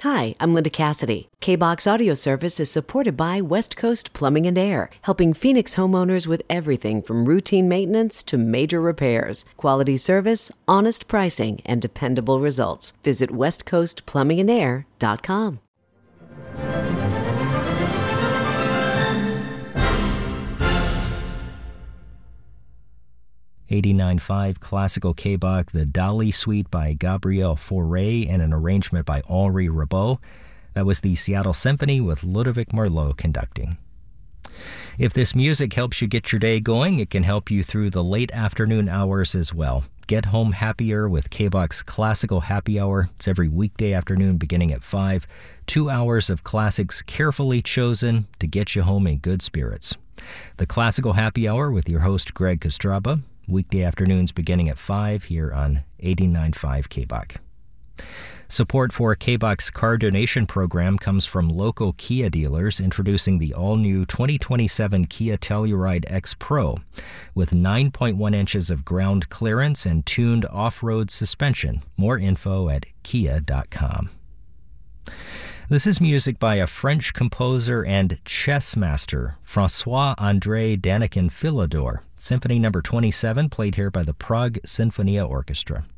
Hi, I'm Linda Cassidy. K-Box Audio Service is supported by West Coast Plumbing and Air, helping Phoenix homeowners with everything from routine maintenance to major repairs. Quality service, honest pricing, and dependable results. Visit westcoastplumbingandair.com. '89.5 classical K-Bach, the Dali Suite by Gabriel Fauré and an arrangement by Henri Rabault. That was the Seattle Symphony with Ludovic Marleau conducting. If this music helps you get your day going, it can help you through the late afternoon hours as well. Get home happier with K-Bach's Classical Happy Hour. It's every weekday afternoon beginning at 5. 2 hours of classics carefully chosen to get you home in good spirits. The Classical Happy Hour with your host Greg Kostraba. Weekday afternoons beginning at 5 here on 89.5 K-Bach. Support for K-Bach's car donation program comes from local Kia dealers introducing the all-new 2027 Kia Telluride X Pro with 9.1 inches of ground clearance and tuned off-road suspension. More info at kia.com. This is music by a French composer and chess master, François-André Daniken Philidor. Symphony No. 27, played here by the Prague Sinfonia Orchestra.